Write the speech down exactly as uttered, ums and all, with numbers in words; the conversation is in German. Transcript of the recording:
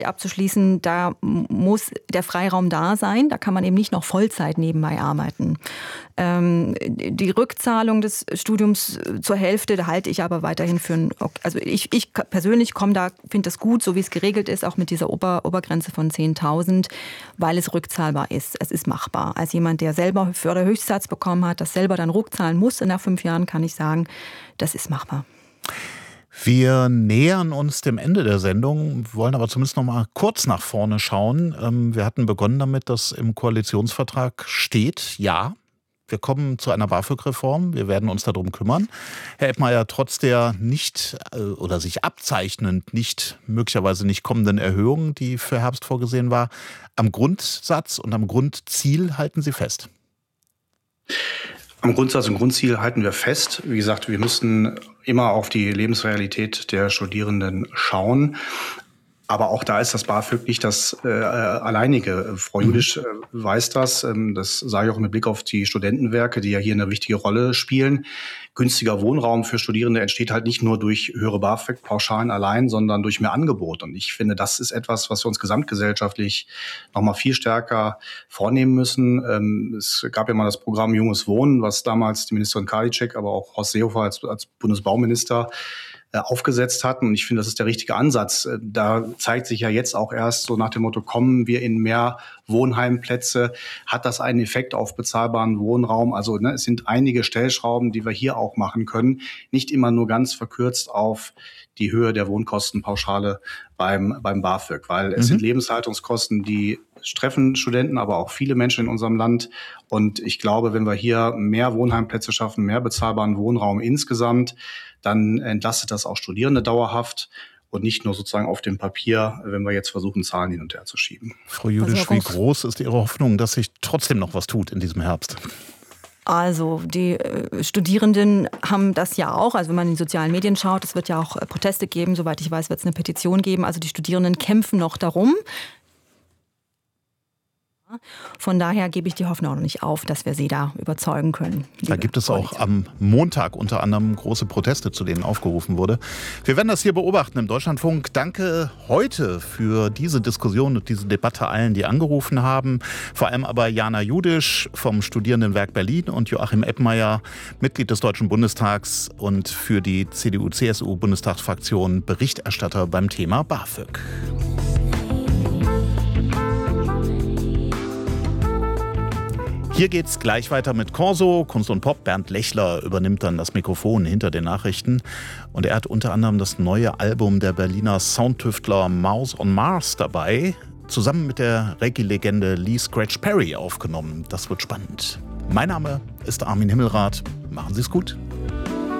abzuschließen, da muss der Freiraum da sein. Da kann man eben nicht noch Vollzeit nebenbei arbeiten. Ähm, die Rückzahlung des Studiums zur Hälfte, da halte ich aber weiterhin für ein, also ich, ich persönlich komme da, finde das gut, so wie es geregelt ist, auch mit dieser Ober, Obergrenze von zehntausend, weil es rückzahlbar ist. Es ist machbar. Als jemand, der selber Förderhöchstsatz bekommen hat, das selber dann rückzahlen muss, nach fünf Jahren kann ich sagen, das ist machbar. Wir nähern uns dem Ende der Sendung, wollen aber zumindest noch mal kurz nach vorne schauen. Wir hatten begonnen damit, dass im Koalitionsvertrag steht, ja, wir kommen zu einer BAföG-Reform, wir werden uns darum kümmern. Herr Eppmeier, trotz der nicht oder sich abzeichnend nicht, möglicherweise nicht kommenden Erhöhung, die für Herbst vorgesehen war, am Grundsatz und am Grundziel halten Sie fest? Am Grundsatz und Grundziel halten wir fest. Wie gesagt, wir müssen immer auf die Lebensrealität der Studierenden schauen. Aber auch da ist das BAföG nicht das äh, alleinige. Frau Judisch äh, weiß das. Ähm, das sage ich auch mit Blick auf die Studentenwerke, die ja hier eine wichtige Rolle spielen. Günstiger Wohnraum für Studierende entsteht halt nicht nur durch höhere BAföG-Pauschalen allein, sondern durch mehr Angebot. Und ich finde, das ist etwas, was wir uns gesamtgesellschaftlich noch mal viel stärker vornehmen müssen. Ähm, es gab ja mal das Programm Junges Wohnen, was damals die Ministerin Karliczek, aber auch Horst Seehofer als, als Bundesbauminister aufgesetzt hatten. Und ich finde, das ist der richtige Ansatz. Da zeigt sich ja jetzt auch erst so nach dem Motto, kommen wir in mehr Wohnheimplätze, hat das einen Effekt auf bezahlbaren Wohnraum? Also ne, es sind einige Stellschrauben, die wir hier auch machen können. Nicht immer nur ganz verkürzt auf die Höhe der Wohnkostenpauschale beim, beim BAföG, weil es mhm. sind Lebenshaltungskosten, die treffen Studenten, aber auch viele Menschen in unserem Land. Und ich glaube, wenn wir hier mehr Wohnheimplätze schaffen, mehr bezahlbaren Wohnraum insgesamt, dann entlastet das auch Studierende dauerhaft und nicht nur sozusagen auf dem Papier, wenn wir jetzt versuchen, Zahlen hin und her zu schieben. Frau Judisch, wie groß ist Ihre Hoffnung, dass sich trotzdem noch was tut in diesem Herbst? Also die äh, Studierenden haben das ja auch, also wenn man in die sozialen Medien schaut, es wird ja auch äh, Proteste geben, soweit ich weiß, wird es eine Petition geben. Also die Studierenden kämpfen noch darum. Von daher gebe ich die Hoffnung auch noch nicht auf, dass wir sie da überzeugen können. Da gibt es auch am Montag unter anderem große Proteste, zu denen aufgerufen wurde. Wir werden das hier beobachten im Deutschlandfunk. Danke heute für diese Diskussion und diese Debatte allen, die angerufen haben. Vor allem aber Jana Judisch vom Studierendenwerk Berlin und Joachim Eppmeier, Mitglied des Deutschen Bundestags und für die C D U C S U-Bundestagsfraktion Berichterstatter beim Thema BAföG. Hier geht's gleich weiter mit Corso, Kunst und Pop. Bernd Lechler übernimmt dann das Mikrofon hinter den Nachrichten. Und er hat unter anderem das neue Album der Berliner Soundtüftler Mouse on Mars dabei, zusammen mit der Reggae-Legende Lee Scratch Perry aufgenommen. Das wird spannend. Mein Name ist Armin Himmelrath. Machen Sie es gut.